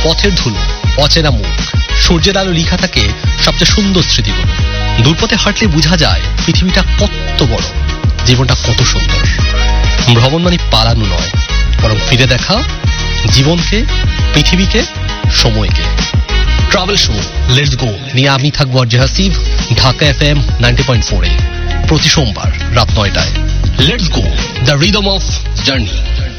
পথের ধুলো, অচেনা মুখ, সূর্যের আলো লিখা থাকে সবচেয়ে সুন্দর স্মৃতিগুলো। দূরপথে হাঁটলে বোঝা যায় পৃথিবীটা কত বড়, জীবনটা কত সুন্দর। ভ্রমণ মানে পালানো নয়, বরং ফিরে দেখা জীবনকে, পৃথিবীকে, সময়কে। ট্রাভেল শো লেটস গো নিয়ে আমি থাকবো আরজে হাসিব, ঢাকা FM 90.4 প্রতি সোমবার রাত 9টায়। Let's go, the rhythm of journey.